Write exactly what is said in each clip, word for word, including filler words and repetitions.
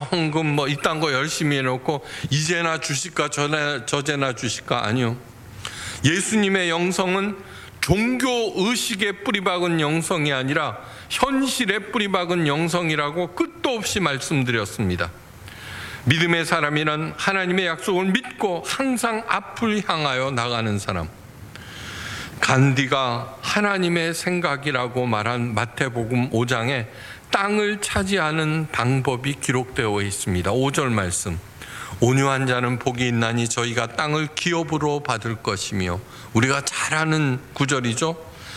헌금 뭐 이딴 거 열심히 해놓고 이제나 주실까 저나 저제나 주실까? 아니요. 예수님의 영성은 종교 의식에 뿌리박은 영성이 아니라 현실에 뿌리박은 영성이라고 끝도 없이 말씀드렸습니다. 믿음의 사람이란 하나님의 약속을 믿고 항상 앞을 향하여 나가는 사람. 간디가 하나님의 생각이라고 말한 마태복음 오 장에 땅을 차지하는 방법이 기록되어 있습니다. 오 절 말씀. 온유한 자는 복이 있나니 저희가 땅을 기업으로 받을 것이며, 우리가 잘 아는 구절이죠.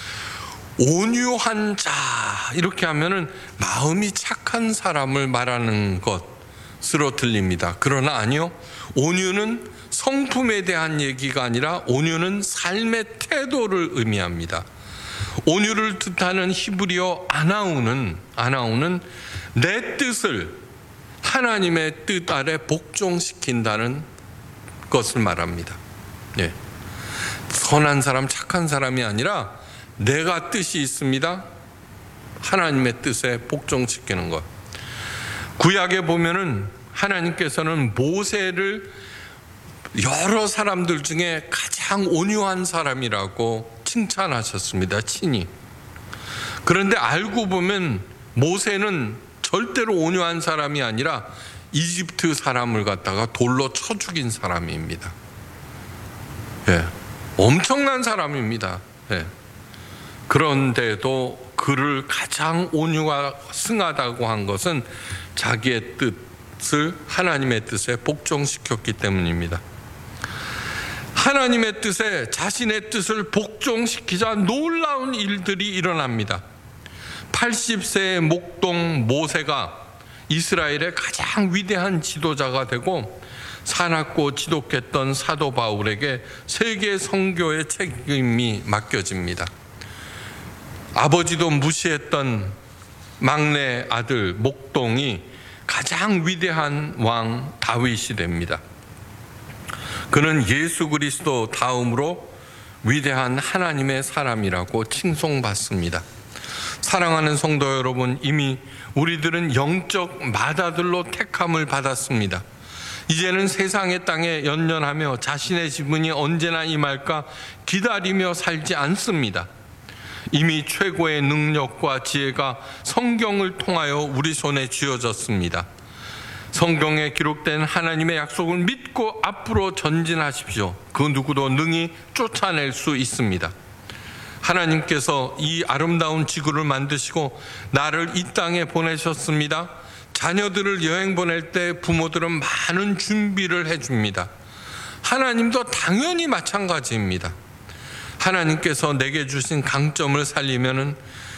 온유한 자 이렇게 하면은 마음이 착한 사람을 말하는 것으로 들립니다. 그러나 아니요, 온유는 성품에 대한 얘기가 아니라 온유는 삶의 태도를 의미합니다. 온유를 뜻하는 히브리어 아나우는 아나우는 내 뜻을 하나님의 뜻 아래 복종시킨다는 것을 말합니다. 예. 선한 사람, 착한 사람이 아니라 내가 뜻이 있습니다. 하나님의 뜻에 복종시키는 것. 구약에 보면은 하나님께서는 모세를 여러 사람들 중에 가장 온유한 사람이라고 칭찬하셨습니다. 친히. 그런데 알고 보면 모세는 절대로 온유한 사람이 아니라 이집트 사람을 갖다가 돌로 쳐 죽인 사람입니다. 예, 엄청난 사람입니다. 예. 그런데도 그를 가장 온유가 승하다고 한 것은 자기의 뜻을 하나님의 뜻에 복종시켰기 때문입니다. 하나님의 뜻에 자신의 뜻을 복종시키자 놀라운 일들이 일어납니다. 팔십 세의 목동 모세가 이스라엘의 가장 위대한 지도자가 되고 사납고 지독했던 사도 바울에게 세계 선교의 책임이 맡겨집니다. 아버지도 무시했던 막내 아들 목동이 가장 위대한 왕 다윗이 됩니다. 그는 예수 그리스도 다음으로 위대한 하나님의 사람이라고 칭송받습니다. 사랑하는 성도 여러분, 이미 우리들은 영적 마다들로 택함을 받았습니다. 이제는 세상의 땅에 연연하며 자신의 지분이 언제나 임할까 기다리며 살지 않습니다. 이미 최고의 능력과 지혜가 성경을 통하여 우리 손에 쥐어졌습니다. 성경에 기록된 하나님의 약속을 믿고 앞으로 전진하십시오. 그 누구도 능히 쫓아낼 수 있습니다. 하나님께서 이 아름다운 지구를 만드시고 나를 이 땅에 보내셨습니다. 자녀들을 여행 보낼 때 부모들은 많은 준비를 해줍니다. 하나님도 당연히 마찬가지입니다. 하나님께서 내게 주신 강점을 살리면은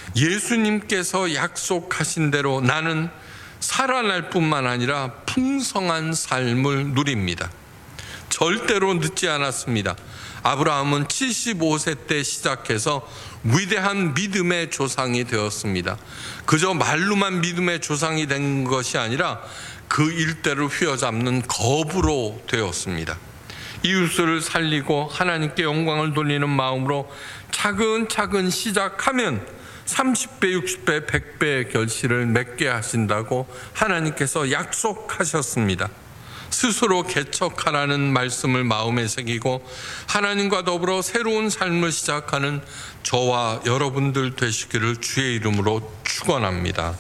예수님께서 약속하신 대로 나는 살아날 뿐만 아니라 풍성한 삶을 누립니다. 절대로 늦지 않았습니다. 아브라함은 칠십오 세 때 시작해서 위대한 믿음의 조상이 되었습니다. 그저 말로만 믿음의 조상이 된 것이 아니라 그 일대를 휘어잡는 거부로 되었습니다. 이웃을 살리고 하나님께 영광을 돌리는 마음으로 차근차근 시작하면 삼십 배, 육십 배, 백 배의 결실을 맺게 하신다고 하나님께서 약속하셨습니다. 스스로 개척하라는 말씀을 마음에 새기고 하나님과 더불어 새로운 삶을 시작하는 저와 여러분들 되시기를 주의 이름으로 축원합니다.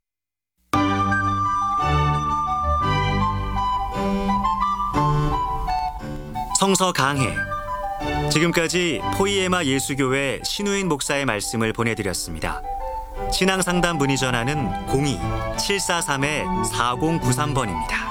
성서 강해. 지금까지 포이에마 예수교회 신우인 목사의 말씀을 보내드렸습니다. 신앙상담 문의 전화는 공이 칠사삼 사공구삼 번입니다.